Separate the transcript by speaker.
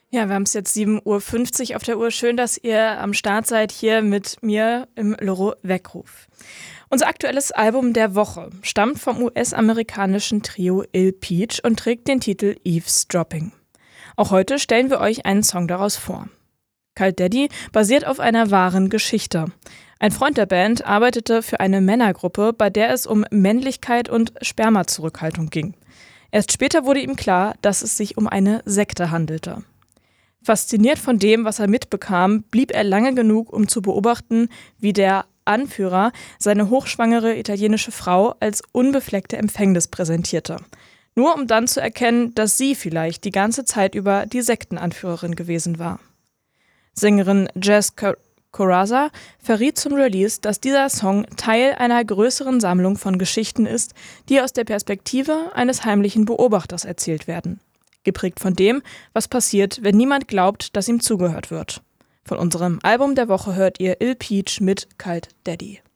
Speaker 1: Ja, wir haben es jetzt 7:50 Uhr auf der Uhr. Schön, dass ihr am Start seid hier mit mir im Loro Weckruf. Unser aktuelles Album der Woche stammt vom US-amerikanischen Trio Ill Peach und trägt den Titel Eavesdropping. Auch heute stellen wir euch einen Song daraus vor. Cult Daddy basiert auf einer wahren Geschichte. Ein Freund der Band arbeitete für eine Männergruppe, bei der es um Männlichkeit und Spermazurückhaltung ging. Erst später wurde ihm klar, dass es sich um eine Sekte handelte. Fasziniert von dem, was er mitbekam, blieb er lange genug, um zu beobachten, wie der Anführer seine hochschwangere italienische Frau als unbefleckte Empfängnis präsentierte. Nur um dann zu erkennen, dass sie vielleicht die ganze Zeit über die Sektenanführerin gewesen war. Sängerin Jess Coraza verriet zum Release, dass dieser Song Teil einer größeren Sammlung von Geschichten ist, die aus der Perspektive eines heimlichen Beobachters erzählt werden. Geprägt von dem, was passiert, wenn niemand glaubt, dass ihm zugehört wird. Von unserem Album der Woche hört ihr Ill Peach mit Cult Daddy.